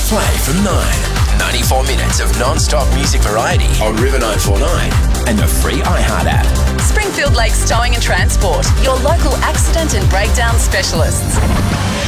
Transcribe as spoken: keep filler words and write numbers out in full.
Play from nine. ninety-four minutes of non-stop music variety on River nine forty-nine and the free iHeart app. Springfield Lakes Towing and Transport, your local accident and breakdown specialists.